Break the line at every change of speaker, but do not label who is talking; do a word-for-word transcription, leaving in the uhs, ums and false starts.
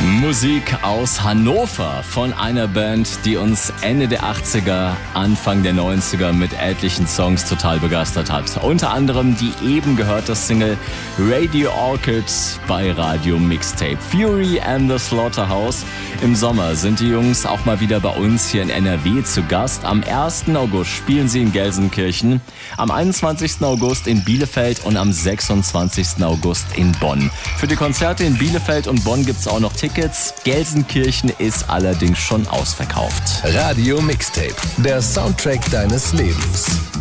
Musik aus Hannover von einer Band, die uns Ende der achtziger, Anfang der neunziger mit etlichen Songs total begeistert hat. Unter anderem die eben gehörte Single Radio Orchids bei Radio Mixtape. Fury and the Slaughterhouse. Im Sommer sind die Jungs auch mal wieder bei uns hier in N R W zu Gast. Am ersten August spielen sie in Gelsenkirchen, am einundzwanzigsten August in Bielefeld und am sechsundzwanzigsten August in Bonn. Für die Konzerte in Bielefeld und Bonn gibt es auch noch Tickets. Gelsenkirchen ist allerdings schon ausverkauft.
Radio Mixtape, der Soundtrack deines Lebens.